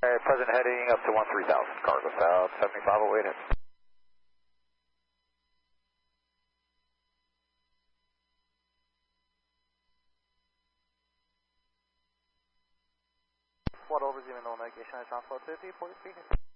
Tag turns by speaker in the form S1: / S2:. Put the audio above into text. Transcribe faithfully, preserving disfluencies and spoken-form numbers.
S1: Uh, present heading up to one three thousand, cargo south, seventy-five oh eight.
S2: What over zero no navigation, I transfer thirty, forty-three.